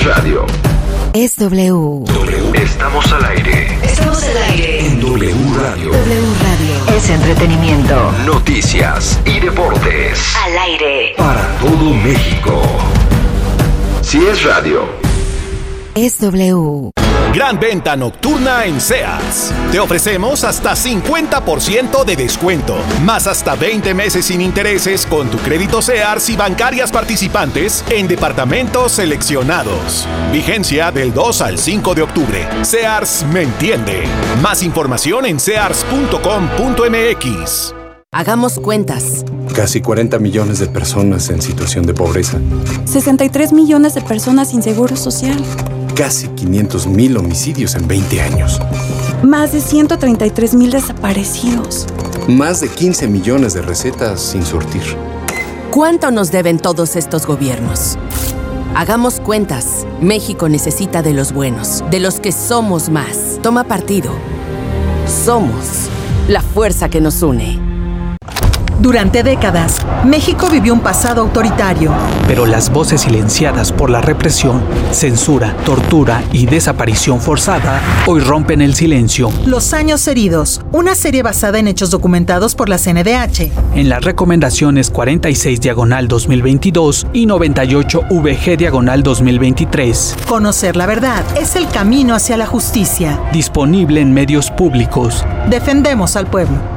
radio. Es W. Estamos al aire. Estamos al aire. En W Radio. W Radio. Es entretenimiento. Noticias y deportes. Al aire. Para todo México. Si es radio. Es W. Gran venta nocturna en Sears. Te ofrecemos hasta 50% de descuento, más hasta 20 meses sin intereses con tu crédito Sears y bancarias participantes en departamentos seleccionados. Vigencia del 2 al 5 de octubre. Sears me entiende. Más información en sears.com.mx. Hagamos cuentas. Casi 40 millones de personas en situación de pobreza. 63 millones de personas sin seguro social. Casi 500,000 homicidios en 20 años. Más de 133,000 desaparecidos. Más de 15 millones de recetas sin surtir. ¿Cuánto nos deben todos estos gobiernos? Hagamos cuentas. México necesita de los buenos, de los que somos más. Toma partido. Somos la fuerza que nos une. Durante décadas, México vivió un pasado autoritario. Pero las voces silenciadas por la represión, censura, tortura y desaparición forzada hoy rompen el silencio. Los años heridos, una serie basada en hechos documentados por la CNDH. En las recomendaciones 46/2022 y 98/VG/2023. Conocer la verdad es el camino hacia la justicia. Disponible en medios públicos. Defendemos al pueblo.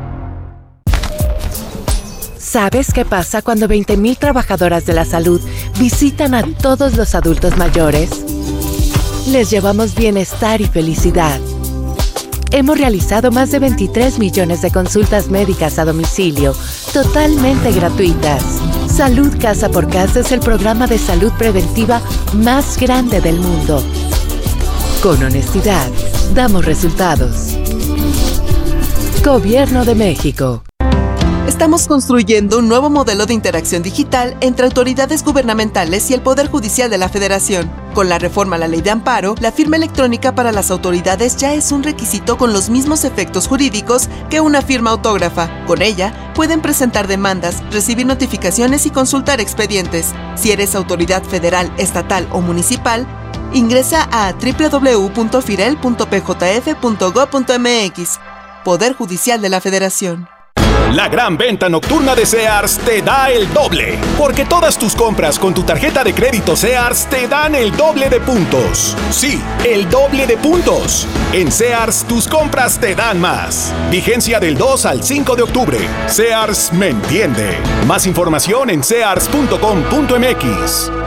¿Sabes qué pasa cuando 20,000 trabajadoras de la salud visitan a todos los adultos mayores? Les llevamos bienestar y felicidad. Hemos realizado más de 23 millones de consultas médicas a domicilio, totalmente gratuitas. Salud Casa por Casa es el programa de salud preventiva más grande del mundo. Con honestidad, damos resultados. Gobierno de México. Estamos construyendo un nuevo modelo de interacción digital entre autoridades gubernamentales y el Poder Judicial de la Federación. Con la reforma a la Ley de Amparo, la firma electrónica para las autoridades ya es un requisito con los mismos efectos jurídicos que una firma autógrafa. Con ella, pueden presentar demandas, recibir notificaciones y consultar expedientes. Si eres autoridad federal, estatal o municipal, ingresa a www.firel.pjf.gov.mx. Poder Judicial de la Federación. La gran venta nocturna de Sears te da el doble, porque todas tus compras con tu tarjeta de crédito Sears te dan el doble de puntos. Sí, el doble de puntos. En Sears tus compras te dan más. Vigencia del 2 al 5 de octubre. Sears me entiende. Más información en sears.com.mx.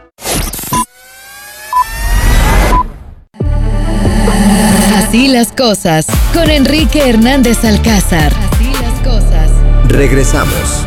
Así las cosas, con Enrique Hernández Alcázar. Así las cosas. Regresamos.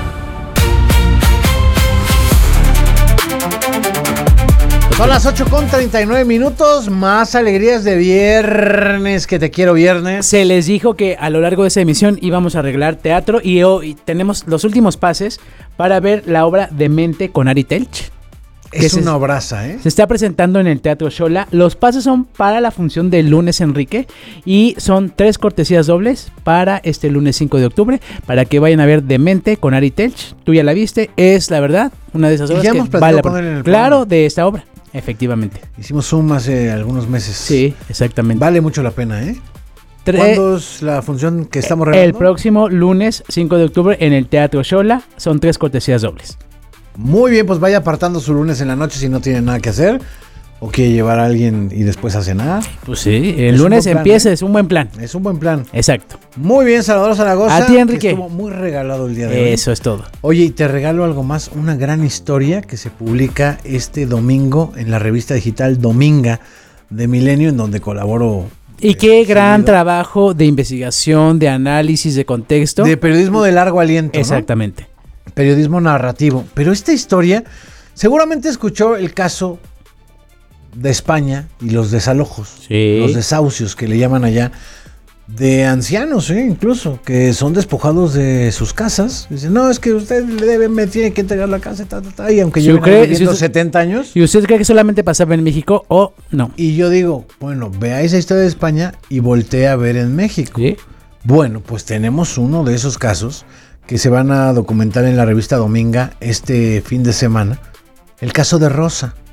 Son las 8:39, más alegrías de viernes, que te quiero viernes. Se les dijo que a lo largo de esa emisión íbamos a arreglar teatro y hoy tenemos los últimos pases para ver la obra Demente con Ari Telch. Es una obraza, ¿eh? Se está presentando en el Teatro Xola. Los pases son para la función del lunes, Enrique, y son 3 cortesías dobles para este lunes 5 de octubre, para que vayan a ver Demente con Ari Telch. Tú ya la viste, es la verdad una de esas obras ya que hemos vale la con él en pena. el Claro, programa. de esta obra, efectivamente. Hicimos Zoom hace algunos meses. Sí, exactamente. Vale mucho la pena, ¿eh? ¿Cuándo es la función que estamos regalando? El próximo lunes 5 de octubre en el Teatro Xola. Son 3 cortesías dobles. Muy bien, pues vaya apartando su lunes en la noche si no tiene nada que hacer o quiere llevar a alguien y después a cenar. Pues sí, el lunes empieza, es un buen plan. Es un buen plan. Exacto. Muy bien, Salvador Zaragoza. A ti, Enrique. Estuvo muy regalado el día de hoy. Eso es todo. Oye, y te regalo algo más, una gran historia que se publica este domingo en la revista digital Dominga de Milenio, en donde colaboro. Y qué gran trabajo de investigación, de análisis, de contexto. De periodismo de largo aliento. Exactamente. ¿No? Periodismo narrativo. Pero esta historia, seguramente escuchó el caso de España y los desalojos, los desahucios que le llaman allá, de ancianos, incluso, que son despojados de sus casas. Dicen, no, es que usted me tiene que entregar la casa, y aunque lleven viviendo 70 años. ¿Y usted cree que solamente pasaba en México o no? Y yo digo, bueno, vea esa historia de España y voltea a ver en México. ¿Sí? Bueno, pues tenemos uno de esos casos que se van a documentar en la revista Dominga este fin de semana. El caso de Rosa.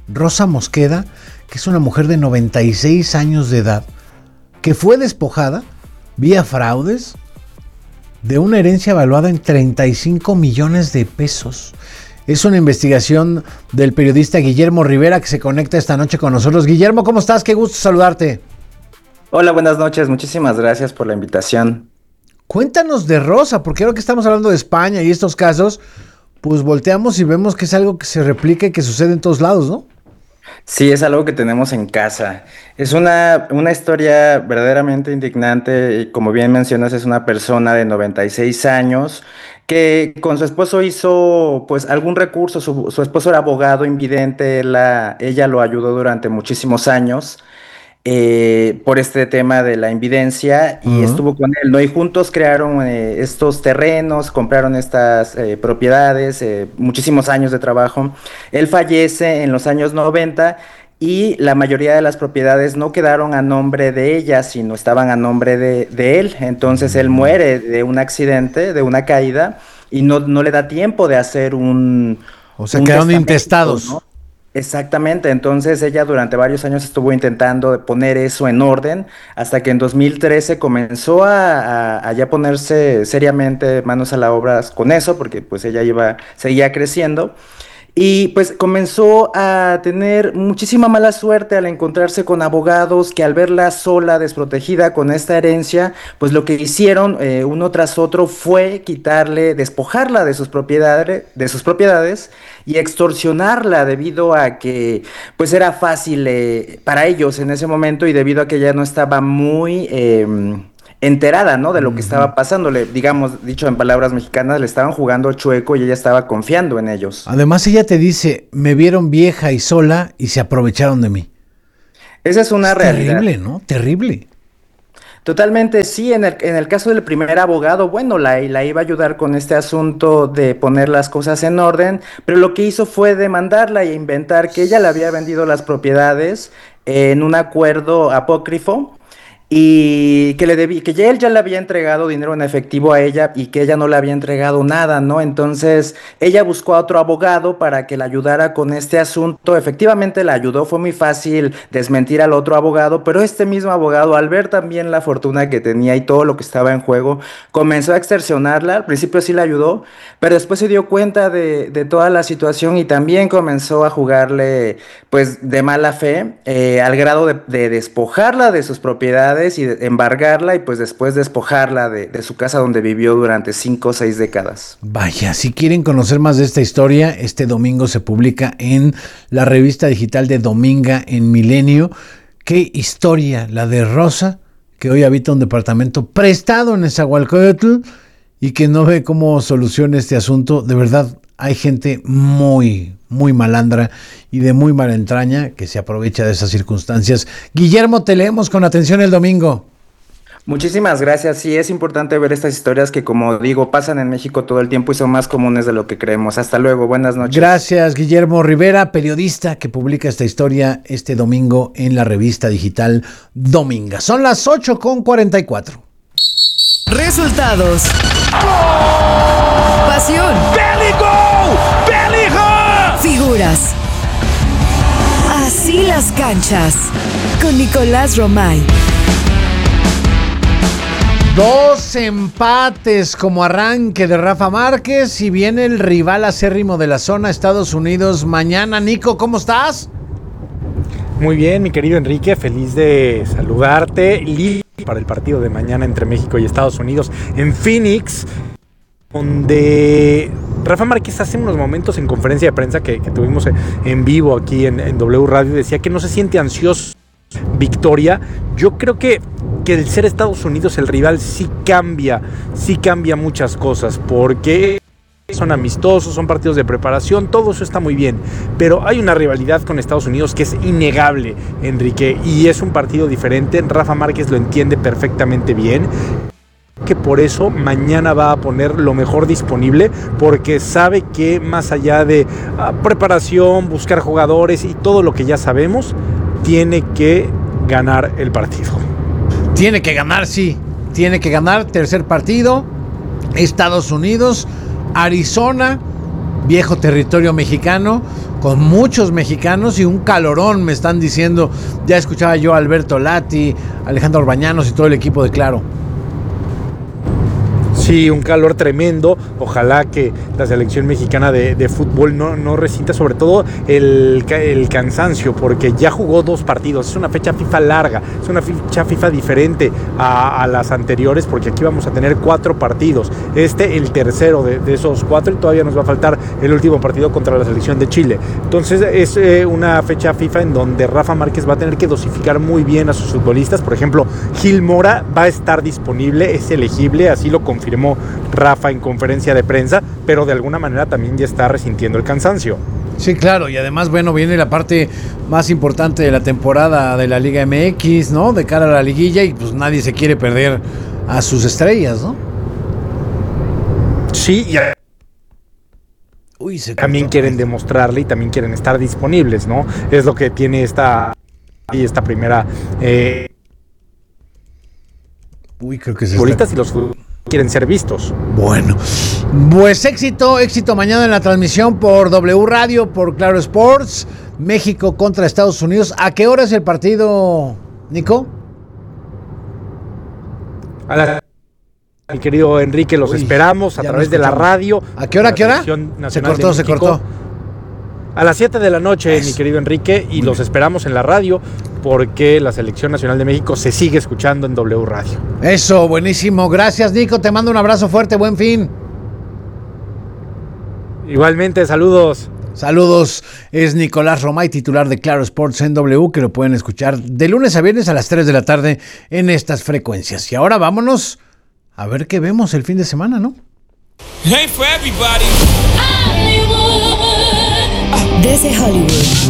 Rosa Mosqueda, que es una mujer de 96 años de edad, que fue despojada vía fraudes de una herencia evaluada en 35 millones de pesos. Es una investigación del periodista Guillermo Rivera, que se conecta esta noche con nosotros. Guillermo, ¿cómo estás? Qué gusto saludarte. Hola, buenas noches. Muchísimas gracias por la invitación. Cuéntanos de Rosa, porque ahora que estamos hablando de España y estos casos, pues volteamos y vemos que es algo que se replica y que sucede en todos lados, ¿no? Sí, es algo que tenemos en casa. Es una historia verdaderamente indignante y, como bien mencionas, es una persona de 96 años que con su esposo hizo pues algún recurso. Su esposo era abogado invidente, ella lo ayudó durante muchísimos años por este tema de la invidencia y estuvo con él, ¿no? Y juntos crearon estos terrenos, compraron estas propiedades, muchísimos años de trabajo. Él fallece en los años 90 y la mayoría de las propiedades no quedaron a nombre de ella, sino estaban a nombre de él. Entonces él muere de un accidente, de una caída, y no le da tiempo de hacer O sea, quedaron intestados, ¿no? Exactamente, entonces ella durante varios años estuvo intentando poner eso en orden, hasta que en 2013 comenzó a ya ponerse seriamente manos a la obra con eso, porque pues ella seguía creciendo. Y pues comenzó a tener muchísima mala suerte al encontrarse con abogados que, al verla sola, desprotegida con esta herencia, pues lo que hicieron uno tras otro fue despojarla de sus propiedades y extorsionarla, debido a que pues era fácil para ellos en ese momento, y debido a que ella no estaba muy enterada, ¿no?, de lo que estaba pasándole. Digamos, dicho en palabras mexicanas, le estaban jugando chueco y ella estaba confiando en ellos. Además, ella te dice, me vieron vieja y sola y se aprovecharon de mí. Esa es una realidad. Terrible, ¿no? Terrible. Totalmente, sí. En el caso del primer abogado, bueno, la iba a ayudar con este asunto de poner las cosas en orden, pero lo que hizo fue demandarla e inventar que ella le había vendido las propiedades en un acuerdo apócrifo, y que él ya le había entregado dinero en efectivo a ella y que ella no le había entregado nada, ¿no? Entonces ella buscó a otro abogado para que la ayudara con este asunto. Efectivamente la ayudó, fue muy fácil desmentir al otro abogado, pero este mismo abogado, al ver también la fortuna que tenía y todo lo que estaba en juego, comenzó a extorsionarla. Al principio sí la ayudó, pero después se dio cuenta de toda la situación y también comenzó a jugarle pues de mala fe, al grado de despojarla de sus propiedades y de embargarla, y pues después despojarla de su casa donde vivió durante 5 o 6 décadas. Vaya, si quieren conocer más de esta historia, este domingo se publica en la revista digital de Dominga en Milenio. Qué historia la de Rosa, que hoy habita un departamento prestado en Nezahualcóyotl y que no ve cómo soluciona este asunto. De verdad, hay gente muy, muy malandra y de muy mala entraña que se aprovecha de esas circunstancias. Guillermo, te leemos con atención el domingo. Muchísimas gracias. Sí, es importante ver estas historias que, como digo, pasan en México todo el tiempo y son más comunes de lo que creemos. Hasta luego, buenas noches. Gracias, Guillermo Rivera, periodista que publica esta historia este domingo en la revista digital Dominga. Son las 8:44. Resultados. Pasión. Figuras. Así las canchas. Con Nicolás Romay. 2 empates como arranque de Rafa Márquez y viene el rival acérrimo de la zona, Estados Unidos, mañana. Nico, ¿cómo estás? Muy bien, mi querido Enrique, feliz de saludarte. Listo para el partido de mañana entre México y Estados Unidos en Phoenix, donde Rafa Márquez hace unos momentos en conferencia de prensa que tuvimos en vivo aquí en W Radio decía que no se siente ansioso. Victoria, yo creo que el ser Estados Unidos el rival sí cambia muchas cosas, porque son amistosos, son partidos de preparación, todo eso está muy bien, pero hay una rivalidad con Estados Unidos que es innegable, Enrique, y es un partido diferente. Rafa Márquez lo entiende perfectamente bien, que por eso mañana va a poner lo mejor disponible, porque sabe que más allá de preparación, buscar jugadores y todo lo que ya sabemos, tiene que ganar el partido. Tiene que ganar, sí. Tiene que ganar. Tercer partido. Estados Unidos, Arizona. viejo territorio mexicano, con muchos mexicanos y un calorón, me están diciendo. Ya escuchaba yo a Alberto Lati, Alejandro Orbañanos y todo el equipo de Claro. Sí, un calor tremendo. Ojalá que la selección mexicana de fútbol no resienta sobre todo el cansancio, porque ya jugó 2 partidos. Es una fecha FIFA larga, es una fecha FIFA diferente a las anteriores, porque aquí vamos a tener 4 partidos. El tercero de esos 4, y todavía nos va a faltar el último partido contra la selección de Chile. Entonces es una fecha FIFA en donde Rafa Márquez va a tener que dosificar muy bien a sus futbolistas. Por ejemplo, Gil Mora va a estar disponible, es elegible, así lo confirmó Rafa en conferencia de prensa, pero de alguna manera también ya está resintiendo el cansancio. Sí, claro, y además, bueno, viene la parte más importante de la temporada de la Liga MX, ¿no? De cara a la liguilla, y pues nadie se quiere perder a sus estrellas, ¿no? Sí, y también quieren demostrarle y también quieren estar disponibles, ¿no? Es lo que tiene esta primera... creo que se futbolistas y los quieren ser vistos. Bueno, pues éxito mañana en la transmisión por W Radio, por Claro Sports, México contra Estados Unidos. ¿A qué hora es el partido, Nico? Mi querido Enrique, los esperamos a través de la radio. ¿A qué hora? Se cortó. A las 7 de la noche, mi querido Enrique, y los esperamos en la radio, porque la Selección Nacional de México se sigue escuchando en W Radio. Eso, buenísimo. Gracias, Nico. Te mando un abrazo fuerte. Buen fin. Igualmente, saludos. Saludos. Es Nicolás Romay, titular de Claro Sports en W, que lo pueden escuchar de lunes a viernes a las 3 de la tarde en estas frecuencias. Y ahora vámonos a ver qué vemos el fin de semana, ¿no? Desde Hollywood.